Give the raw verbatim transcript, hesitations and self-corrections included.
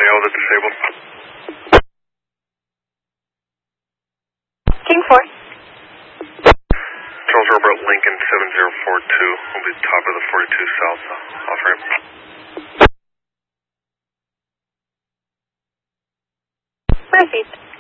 County, all the disabled. King four. Charles Robert Lincoln seven zero four two. Will be top of the forty-two south uh, off ramp. Proceed.